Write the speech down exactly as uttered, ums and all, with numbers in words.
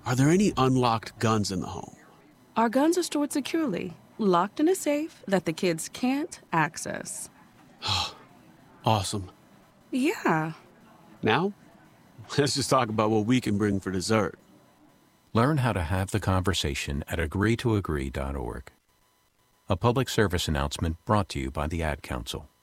Are there any unlocked guns in the home? Our guns are stored securely, locked in a safe that the kids can't access. Awesome. Yeah. Now, let's just talk about what we can bring for dessert. Learn how to have the conversation at agree to agree dot org. A public service announcement brought to you by the Ad Council.